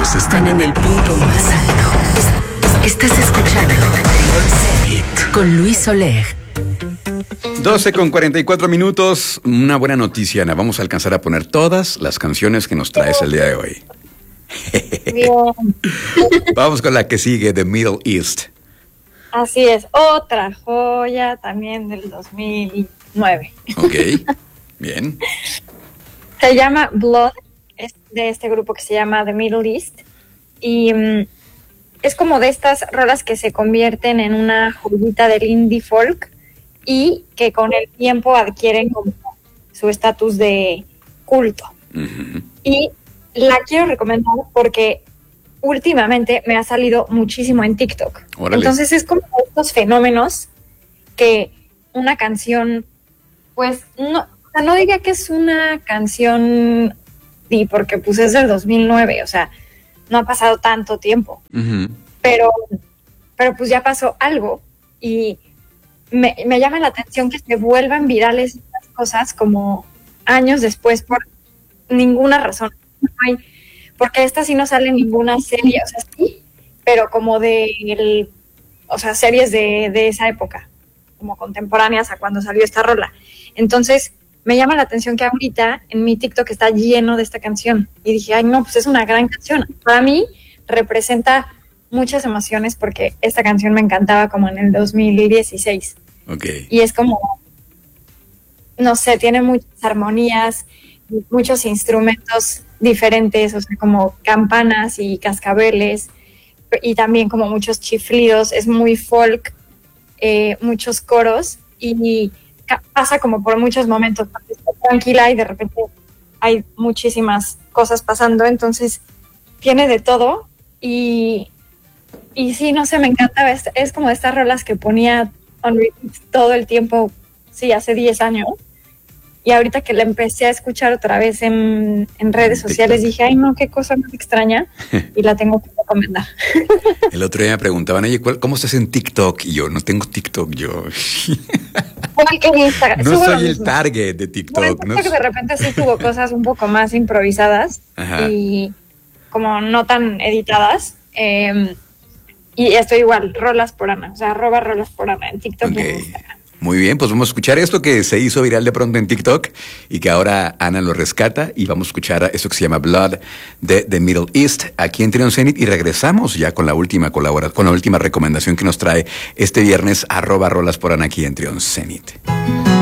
sentidos están en el punto más alto. Estás escuchando Zenit con Luis Soler. 12:44. Una buena noticia, Ana. Vamos a alcanzar a poner todas las canciones que nos traes el día de hoy. Bien. Vamos con la que sigue, The Middle East. Así es, otra joya también del 2009. Ok, bien. Se llama Blood, es de este grupo que se llama The Middle East. Y es como de estas rolas que se convierten en una joyita del indie folk y que con el tiempo adquieren como su estatus de culto. Uh-huh. Y la quiero recomendar porque últimamente me ha salido muchísimo en TikTok. Órale. Entonces es como estos fenómenos que una canción, pues no, o sea, no diga que es una canción y porque pues es del 2009, o sea, no ha pasado tanto tiempo. Uh-huh. Pero pues ya pasó algo y me llama la atención que se vuelvan virales estas cosas como años después por ninguna razón. No hay, porque esta sí no sale en ninguna serie, o sea, sí, pero como o sea, series de esa época, como contemporáneas a cuando salió esta rola. Entonces, me llama la atención que ahorita en mi TikTok está lleno de esta canción. Y dije, ay, no, pues es una gran canción. Para mí representa muchas emociones porque esta canción me encantaba como en el 2016. Okay. Y es como, no sé, tiene muchas armonías, muchos instrumentos diferentes, o sea, como campanas y cascabeles, y también como muchos chiflidos, es muy folk, muchos coros, y pasa como por muchos momentos, porque está tranquila y de repente hay muchísimas cosas pasando, entonces tiene de todo, y sí, no sé, me encanta, es como de estas rolas que ponía on repeat todo el tiempo, sí, hace 10 años. Y ahorita que la empecé a escuchar otra vez en redes sociales, dije, ay, no, qué cosa más extraña, y la tengo que recomendar. El otro día me preguntaban, oye, ¿cómo estás en TikTok? Y yo, no tengo TikTok, yo. Igual que en Instagram. No subo soy el target de TikTok. Bueno, en TikTok de repente sí subo cosas un poco más improvisadas. Ajá. Y como no tan editadas. Y estoy igual, rolas por Ana, o sea, @rolas por Ana en TikTok y en Instagram. Muy bien, pues vamos a escuchar esto que se hizo viral de pronto en TikTok y que ahora Ana lo rescata, y vamos a escuchar esto que se llama Blood de The Middle East aquí en Trion Zenit, y regresamos ya con la última recomendación que nos trae este viernes @rolas por Ana aquí en Trion Zenit.